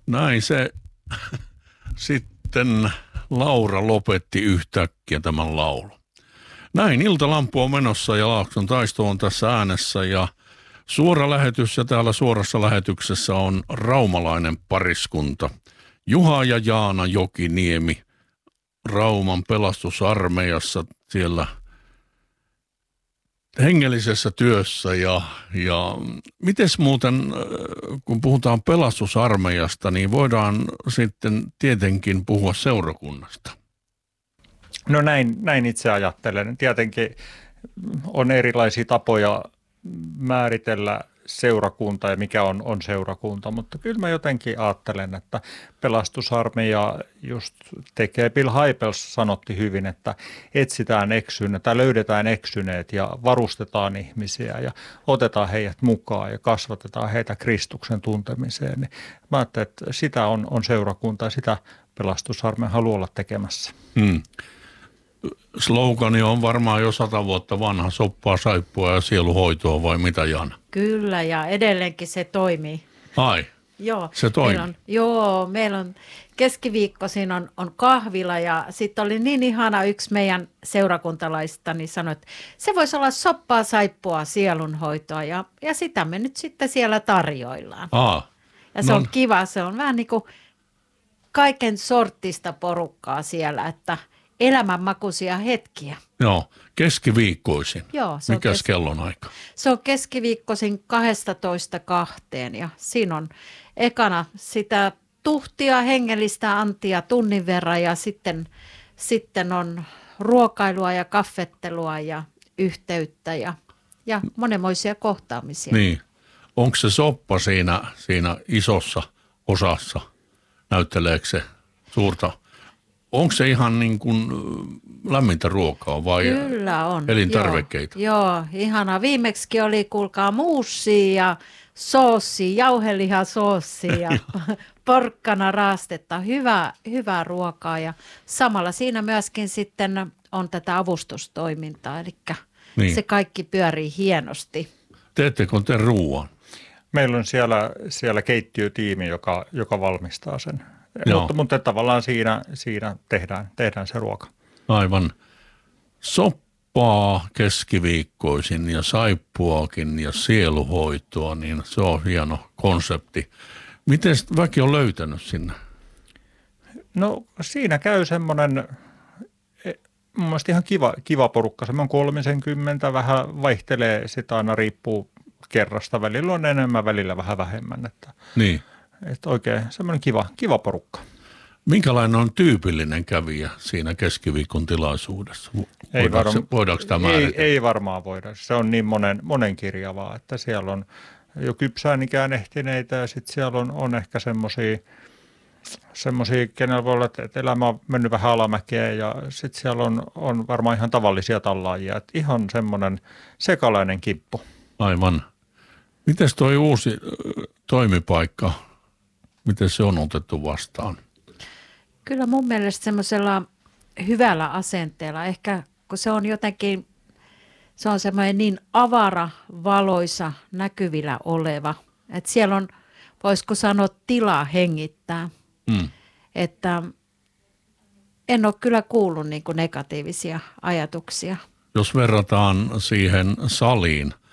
Näin se sitten Laura lopetti yhtäkkiä tämän laulun. Näin iltalampu on menossa ja Laakson taisto on tässä äänessä ja suora lähetys ja täällä suorassa lähetyksessä on raumalainen pariskunta. Juha ja Jaana Jokiniemi Rauman pelastusarmeijassa siellä hengellisessä työssä ja mites muuten, kun puhutaan pelastusarmeijasta, niin voidaan sitten tietenkin puhua seurakunnasta. No näin itse ajattelen. Tietenkin on erilaisia tapoja määritellä seurakunta ja mikä on seurakunta, mutta kyllä mä jotenkin ajattelen, että pelastusarmeija just tekee, Bill Hybels sanotti hyvin, että etsitään eksyneet tai löydetään eksyneet ja varustetaan ihmisiä ja otetaan heidät mukaan ja kasvatetaan heitä Kristuksen tuntemiseen. Niin mä ajattelen, että sitä on seurakunta ja sitä pelastusarmeija haluaa olla tekemässä. Slogani on varmaan jo 100 vuotta vanha, soppaa, saippua ja sieluhoitoa vai mitä, Jana? Kyllä, ja edelleenkin se toimii. Ai, joo, se toimii? Meillä on keskiviikkoisin on kahvila ja sitten oli niin ihana yksi meidän seurakuntalaisista, niin sanoi, että se voisi olla soppaa, saippua, sielunhoitoa ja sitä me nyt sitten siellä tarjoillaan. Ja se on kiva, se on vähän niin kuin kaiken sortista porukkaa siellä, että elämänmakuisia hetkiä. Joo, keskiviikkoisin. Joo, mikäs kellonaika? Se on keskiviikkoisin 12:00–2:00 ja siinä on ekana sitä tuhtia, hengellistä antia tunnin verran ja sitten on ruokailua ja kaffettelua ja yhteyttä ja monenmoisia kohtaamisia. Niin. Onko se soppa siinä isossa osassa? Näytteleekö se suurta? Onko se ihan niin kuin lämmintä ruokaa vai Kyllä on. elintarvikkeita? Joo, ihana. Viimeksi oli, kuulkaa, muussia ja soossia, jauhelihasoossia ja porkkana raastetta. Hyvää ruokaa ja samalla siinä myöskin sitten on tätä avustustoimintaa, eli se kaikki pyörii hienosti. Teettekö te ruoan? Meillä on siellä keittiötiimi, joka valmistaa sen. Mutta tavallaan siinä tehdään se ruoka. Aivan. Soppaa keskiviikkoisin ja saippuakin ja sieluhoitoa, niin se on hieno konsepti. Miten väki on löytänyt sinne? No siinä käy semmoinen, mun mielestä ihan kiva porukka. Semmoinen 30, vähän vaihtelee, sitä aina riippuu kerrasta. Välillä on enemmän, välillä vähän vähemmän. Niin. Että oikein semmoinen kiva porukka. Minkälainen on tyypillinen kävijä siinä keskiviikon tilaisuudessa? Voidaanko tämä määritellä? Ei varmaan voida. Se on niin monenkirjavaa, että siellä on jo kypsään ikään ehtineitä ja sitten siellä on ehkä semmoisia, kenellä voi olla, että elämä on mennyt vähän alamäkeen ja sitten siellä on varmaan ihan tavallisia tallaajia. Että ihan semmoinen sekalainen kippu. Aivan. Mites toi uusi toimipaikka, miten se on otettu vastaan? Kyllä mun mielestä semmoisella hyvällä asenteella, ehkä kun se on jotenkin, se on semmoinen niin avara, valoisa, näkyvillä oleva, että siellä on, voisiko sanoa, tilaa hengittää. Että en ole kyllä kuullut niin kuin negatiivisia ajatuksia. Jos verrataan siihen saliin,